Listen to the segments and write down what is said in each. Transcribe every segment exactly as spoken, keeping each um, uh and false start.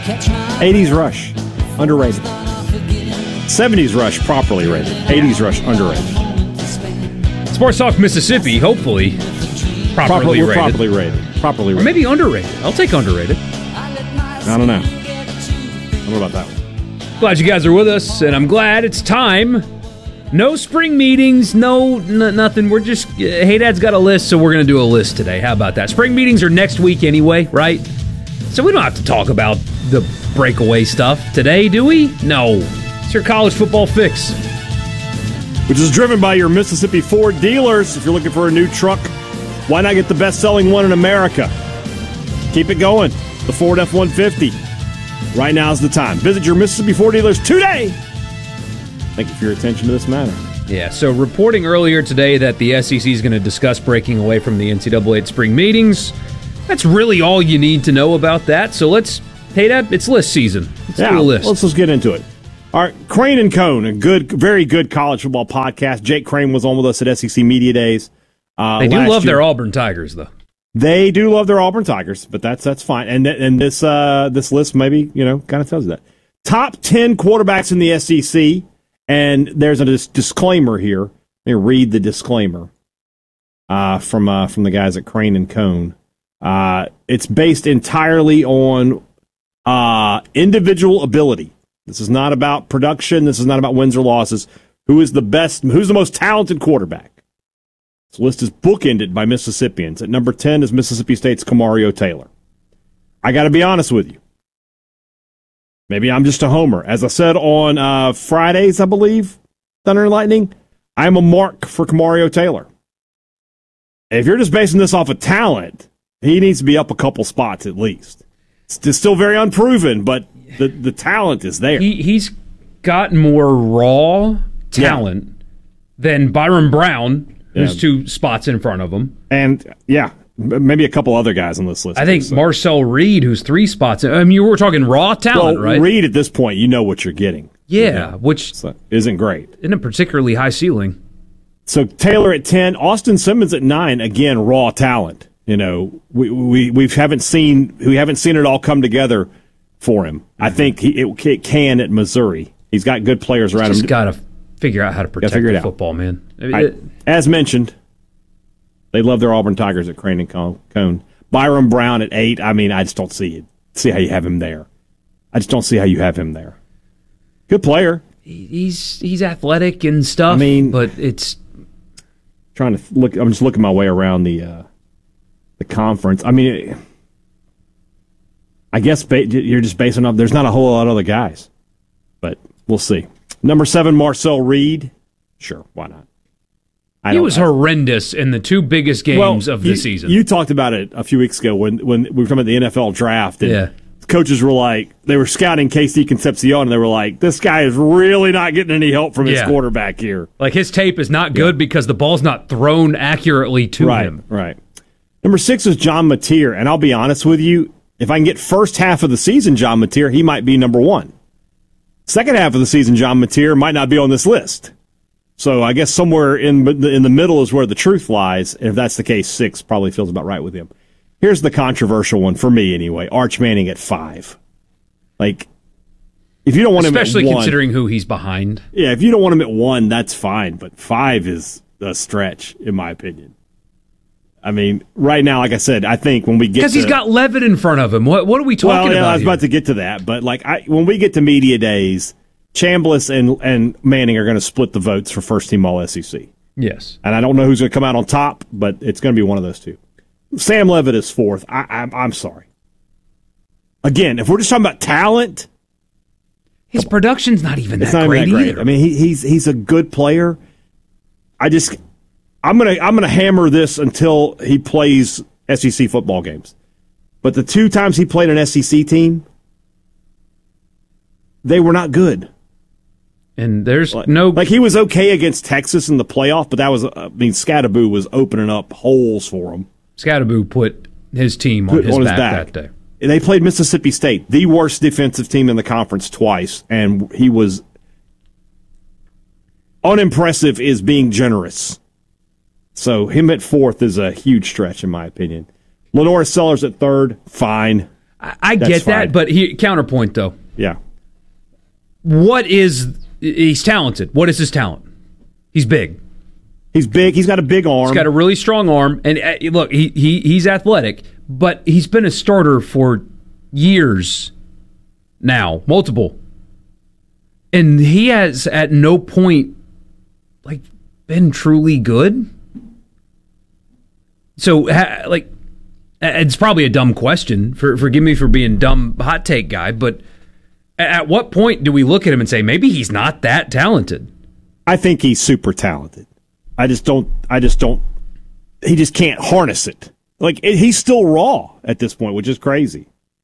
eighties Rush, underrated. seventies Rush, properly rated. eighties Rush, underrated. Sports Talk Mississippi, hopefully properly Proper, rated. Properly rated. Properly rated. Or maybe underrated. I'll take underrated. I don't know. I don't know about that one. Glad you guys are with us, and I'm glad it's time. No spring meetings, no n- nothing. We're just, uh, Hey Dad's got a list, so we're going to do a list today. How about that? Spring meetings are next week anyway, right? So we don't have to talk about the breakaway stuff today, do we? No. It's your college football fix. Which is driven by your Mississippi Ford dealers. If you're looking for a new truck, why not get the best-selling one in America? Keep it going. The Ford F one fifty. Right now is the time. Visit your Mississippi Ford dealers today. Thank you for your attention to this matter. Yeah, so reporting earlier today that the S E C is going to discuss breaking away from the N C double A at spring meetings. That's really all you need to know about that. So let's, hey, Dad, it's list season. Let's yeah, do a list. Let's, let's get into it. All right, Crane and Cone, a good, very good college football podcast. Jake Crane was on with us at S E C Media Days. Uh, they do love year. their Auburn Tigers, though. They do love their Auburn Tigers, but that's that's fine. And th- and this uh, this list maybe you know kind of tells you that. Top ten quarterbacks in the S E C, and there's a dis- disclaimer here. Let me read the disclaimer uh, from uh, from the guys at Crane and Cone. Uh, it's based entirely on uh, individual ability. This is not about production. This is not about wins or losses. Who is the best? Who's the most talented quarterback? This list is bookended by Mississippians. At number ten is Mississippi State's Kamario Taylor. I got to be honest with you. Maybe I'm just a homer. As I said on uh, Fridays, I believe, Thunder and Lightning, I'm a mark for Kamario Taylor. If you're just basing this off of talent, he needs to be up a couple spots at least. It's still very unproven, but the, the talent is there. He, he's got more raw talent yeah. than Byron Brown, who's yeah. two spots in front of him. And, yeah, maybe a couple other guys on this list. I think so. Marcel Reed, who's three spots. I mean, you were talking raw talent, well, right? Reed, at this point, you know what you're getting. Yeah, you know, which so, isn't great. Isn't a particularly high ceiling. So Taylor at ten, Austin Simmons at nine, again, raw talent. You know, we we we haven't seen we haven't seen it all come together for him. Mm-hmm. I think he, it, it can at Missouri. He's got good players around He's him. Just got to figure out how to protect the out. football, man. I mean, I, it, as mentioned, they love their Auburn Tigers at Crane and Cone. Byron Brown at eight. I mean, I just don't see it. See how you have him there. I just don't see how you have him there. Good player. He's he's athletic and stuff. I mean, but it's trying to look. I'm just looking my way around the uh, the conference. I mean, I guess ba- you're just basing off. There's not a whole lot of other guys, but we'll see. Number seven, Marcel Reed. Sure, why not? I he was I, horrendous in the two biggest games well, of the you, season. You talked about it a few weeks ago when when we were talking about the N F L draft. And yeah. Coaches were like, they were scouting K C Concepcion, and they were like, this guy is really not getting any help from his yeah. quarterback here. Like, his tape is not good yeah. because the ball's not thrown accurately to right, him. Right. Number six is John Mateer, and I'll be honest with you, if I can get first half of the season John Mateer, he might be number one. Second half of the season John Mateer might not be on this list. So I guess somewhere in the, in the middle is where the truth lies, and if that's the case, six probably feels about right with him. Here's the controversial one, for me anyway, Arch Manning at five. Like, if you don't want Especially him at one... Especially considering who he's behind. Yeah, if you don't want him at one, that's fine, but five is a stretch, in my opinion. I mean, right now, like I said, I think when we get Because he's got Levitt in front of him. What What are we talking well, yeah, about I was here? about to get to that, but like I, when we get to media days, Chambliss and, and Manning are going to split the votes for first-team All-S E C. Yes. And I don't know who's going to come out on top, but it's going to be one of those two. Sam Levitt is fourth. I, I'm, I'm sorry. Again, if we're just talking about talent, his production's not even that not great even that great either. I mean, he, he's he's a good player. I just, I'm gonna I'm gonna hammer this until he plays S E C football games. But the two times he played an S E C team, they were not good. And there's like, no... Like, he was okay against Texas in the playoff, but that was, I mean, Scatterboo was opening up holes for him. Scatterboo put his team on, put his, on his back, back that day. They played Mississippi State, the worst defensive team in the conference, twice, and he was unimpressive is being generous. So him at fourth is a huge stretch, in my opinion. Lenore Sellers at third, fine. I, I get fine. that, but he, counterpoint though. Yeah. What is he's talented? What is his talent? He's big. He's big. He's got a big arm. He's got a really strong arm, and uh, look, he, he he's athletic, but he's been a starter for years now, multiple, and he has at no point like been truly good. So, ha, like, it's probably a dumb question. For, forgive me for being dumb hot take guy, but at what point do we look at him and say maybe he's not that talented? I think he's super talented. I just don't. I just don't. He just can't harness it. Like it, he's still raw at this point, which is crazy.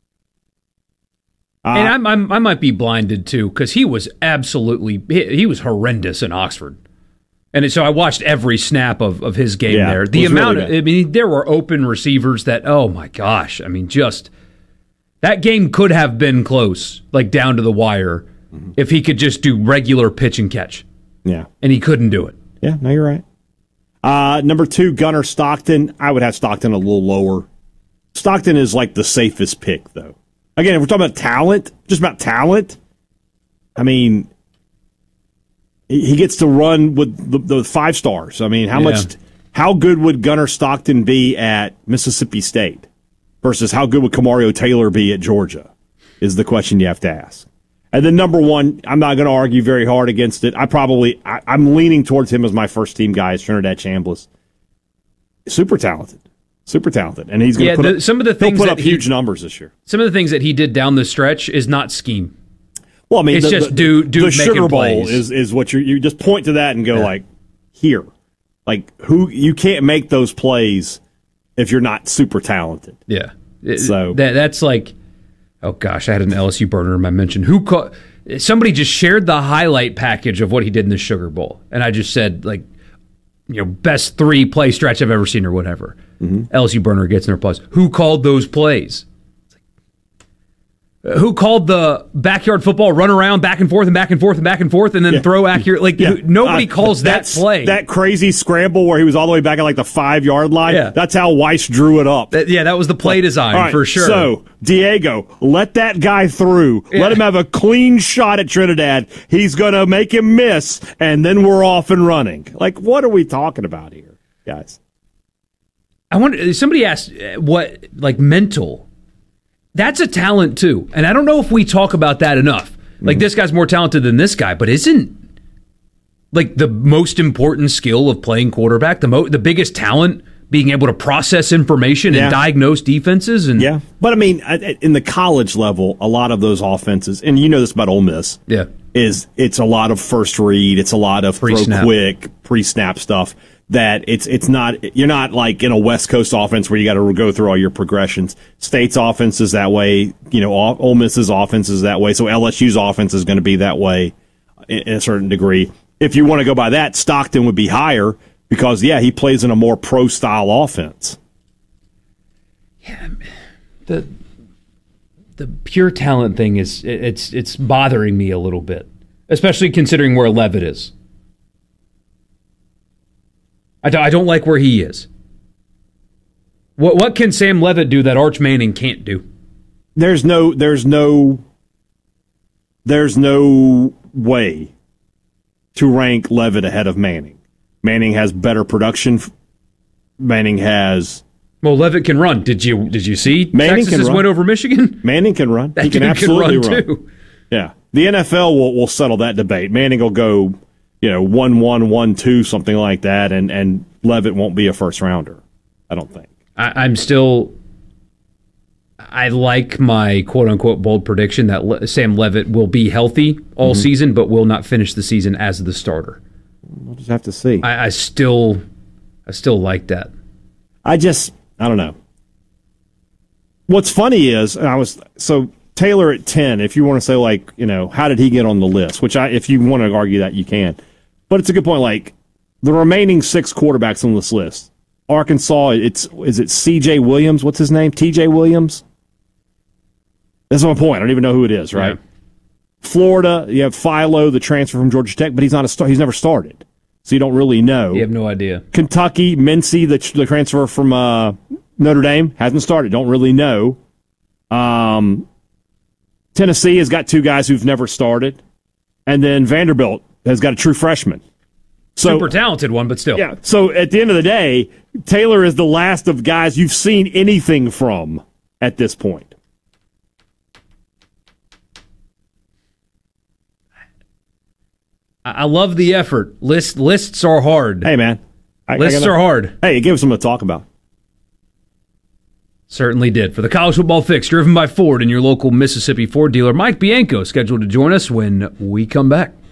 Uh, and I'm, I'm, I might be blinded too because he was absolutely he, he was horrendous in Oxford. And so I watched every snap of, of his game yeah, there. The amount, really of, I mean, there were open receivers that, oh my gosh, I mean, just that game could have been close, like down to the wire, mm-hmm. if he could just do regular pitch and catch. Yeah, and he couldn't do it. Yeah, no, you're right. Uh, number two, Gunnar Stockton. I would have Stockton a little lower. Stockton is like the safest pick, though. Again, if we're talking about talent, just about talent, I mean. He gets to run with the, the five stars. I mean, how yeah. much, how good would Gunnar Stockton be at Mississippi State versus how good would Kamario Taylor be at Georgia is the question you have to ask. And then number one, I'm not going to argue very hard against it. I probably, I, I'm leaning towards him as my first team guy, is Trinidad Chambliss. Super talented. Super talented. And he's going to yeah, put the, up, some of the things put up he, huge numbers this year. Some of the things that he did down the stretch is not scheme. Well, I mean, it's the, just the, dude, dude the Sugar Bowl plays. is is what you you just point to that and go yeah. like, here, like who you can't make those plays if you're not super talented. Yeah, so that, that's like, oh gosh, I had an L S U burner in my mention. Who call, somebody just shared the highlight package of what he did in the Sugar Bowl, and I just said like, you know, best three play stretch I've ever seen or whatever. Mm-hmm. L S U burner gets in their plus. Who called those plays? Who called the backyard football run around back and forth and back and forth and back and forth and then yeah. throw accurate? Like yeah. who, nobody uh, calls that play. That crazy scramble where he was all the way back at like the five yard line. Yeah. That's how Weiss drew it up. That, yeah, that was the play design right, for sure. So Diego, let that guy through. Yeah. Let him have a clean shot at Trinidad. He's gonna make him miss, and then we're off and running. Like, what are we talking about here, guys? I wonder. Somebody asked what like mental. That's a talent, too. And I don't know if we talk about that enough. Like, mm-hmm. this guy's more talented than this guy, but isn't, like, the most important skill of playing quarterback, the mo- the biggest talent, being able to process information yeah. and diagnose defenses? And yeah. But, I mean, in the college level, a lot of those offenses, and you know this about Ole Miss, yeah. is it's a lot of first read, it's a lot of pre-snap. throw quick, pre-snap stuff. That it's it's not you're not like in a West Coast offense where you got to go through all your progressions. State's offense is that way, you know. Ole Miss's offense is that way, so L S U's offense is going to be that way in, in a certain degree. If you want to go by that, Stockton would be higher because yeah, he plays in a more pro style offense. Yeah, the the pure talent thing is it's it's bothering me a little bit, especially considering where Levitt is. I don't like where he is. What what can Sam Levitt do that Arch Manning can't do? There's no there's no there's no way to rank Levitt ahead of Manning. Manning has better production. Manning has well, Levitt can run. Did you did you see Manning Texas can run. went over Michigan? Manning can run. That he can absolutely can run, run. Too. Yeah, the N F L will will settle that debate. Manning will go. You know, one one one two something like that, and and Levitt won't be a first rounder. I don't think. I, I'm still. I like my quote unquote bold prediction that Le- Sam Levitt will be healthy all mm-hmm. season, but will not finish the season as the starter. We'll just have to see. I, I still, I still like that. I just, I don't know. What's funny is I was so. Taylor at ten, if you want to say, like, you know, how did he get on the list? Which, I, if you want to argue that, you can. But it's a good point. Like, the remaining six quarterbacks on this list, Arkansas, it's is it C J Williams? What's his name? T J Williams? That's my point. I don't even know who it is, right? Yeah. Florida, you have Philo, the transfer from Georgia Tech, but he's not a star. He's never started. So you don't really know. You have no idea. Kentucky, Mincy, the, the transfer from uh, Notre Dame, hasn't started. Don't really know. Um, Tennessee has got two guys who've never started. And then Vanderbilt has got a true freshman. So, super talented one, but still. Yeah. So at the end of the day, Taylor is the last of guys you've seen anything from at this point. I love the effort. List, lists are hard. Hey, man. I, lists I gotta, are hard. Hey, it gives them something to talk about. Certainly did. For the College Football Fix, driven by Ford and your local Mississippi Ford dealer, Mike Bianco scheduled to join us when we come back.